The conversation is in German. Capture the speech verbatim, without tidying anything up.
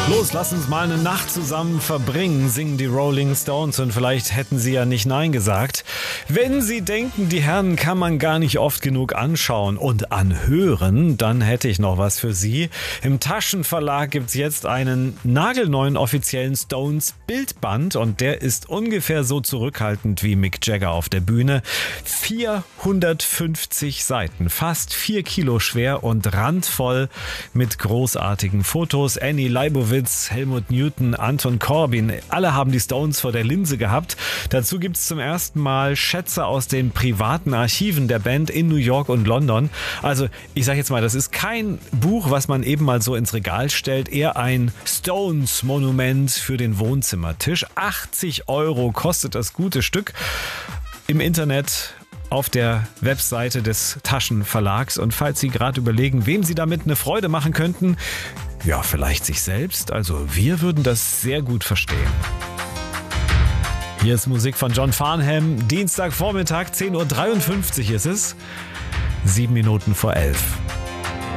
Los, lass uns mal eine Nacht zusammen verbringen, singen die Rolling Stones, und vielleicht hätten sie ja nicht Nein gesagt. Wenn Sie denken, die Herren kann man gar nicht oft genug anschauen und anhören, dann hätte ich noch was für Sie. Im Taschenverlag gibt's jetzt einen nagelneuen offiziellen Stones Bildband, und der ist ungefähr so zurückhaltend wie Mick Jagger auf der Bühne. vierhundertfünfzig Seiten, fast vier Kilo schwer und randvoll mit großartigen Fotos. Annie Leibovitz, Helmut Newton, Anton Corbijn, alle haben die Stones vor der Linse gehabt. Dazu gibt es zum ersten Mal Schätze aus den privaten Archiven der Band in New York und London. Also ich sage jetzt mal, das ist kein Buch, was man eben mal so ins Regal stellt, eher ein Stones-Monument für den Wohnzimmertisch. achtzig Euro kostet das gute Stück im Internet auf der Webseite des Taschenverlags. Und falls Sie gerade überlegen, wem Sie damit eine Freude machen könnten, ja, vielleicht sich selbst. Also wir würden das sehr gut verstehen. Hier ist Musik von John Farnham. Dienstagvormittag, zehn Uhr dreiundfünfzig ist es. Sieben Minuten vor elf.